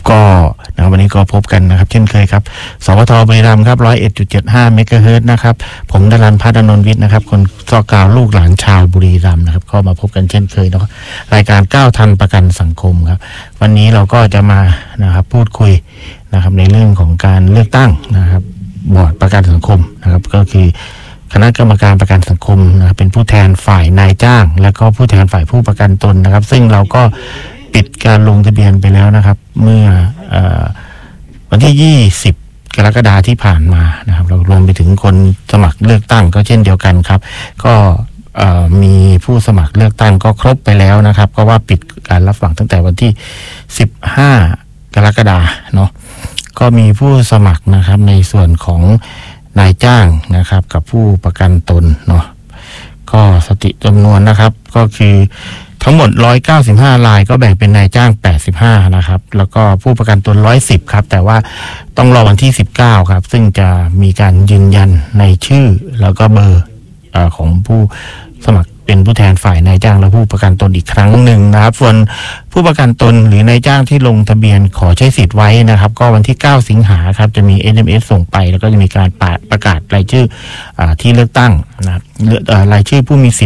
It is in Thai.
ก็นะวันนี้ก็พบกันนะครับเช่นเคยครับสวทบุรีรัมย์ครับ 101.75 เมกะเฮิรตซ์นะครับผมดลันพัฒน์ อนนท์วิทย์นะครับคนซอกาวลูกหลานชาวบุรีรัมย์นะครับก็มาพบกันเช่นเคยเนาะรายการก้าวทันประกันสังคมครับวันนี้เราก็จะมานะครับพูดคุยนะครับในเรื่องของการเลือกตั้งนะครับบอร์ดประกันสังคมนะครับก็คือคณะกรรมการประกันสังคมนะครับเป็นผู้แทนฝ่ายนายจ้างและก็ผู้แทนฝ่ายผู้ประกันตนนะครับซึ่งเราก็ปิดการลงทะเบียนไปแล้วนะครับเมื่อวันที่20กรกฎาคมที่ผ่านมานะครับเรารวมไปถึงคนสมัครเลือกตั้งก็เช่นเดียวกันครับก็มีผู้สมัครเลือกตั้งก็ครบไปแล้วนะครับก็ว่าปิดการรับฟังตั้งแต่วันที่15กรกฎาคมเนาะก็มีผู้สมัครนะครับในส่วนของนายจ้างนะครับกับผู้ประกันตนเนาะก็สถิติจำนวนนะครับก็คือทั้งหมด195รายก็แบ่งเป็นนายจ้าง85นะครับแล้วก็ผู้ประกันตน110ครับแต่ว่าต้องรอวันที่19ครับซึ่งจะมีการยืนยันในชื่อแล้วก็เบอร์ของผู้สมัครเป็นผู้แทนฝ่ายนายจ้างและผู้ประกันตนอีกครั้งหนึ่งนะครับส่วนผู้ประกันตนหรือนายจ้างที่ลงทะเบียนขอใช้สิทธิ์ไว้นะครับก็วันที่9สิงหาครับจะมี SMS ส่งไปแล้วก็จะมีการประกาศรายชื่อที่เลือกตั้งนะครับรายชื่อผู้มีสิทธิ์